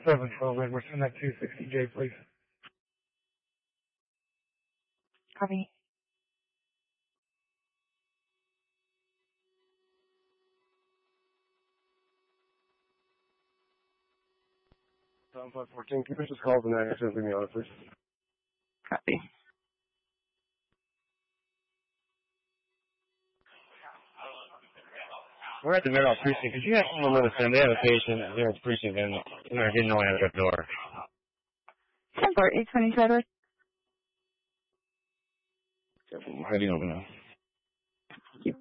712 Edward, send that 260J, please. Copy. 514, can you just call the 9 leave me on it, please? Copy. We're at the Middle Precinct. Could you have someone let us in? They have a patient there at the precinct and I didn't know I had the door. 10-4, 822 Edward. How do you know now?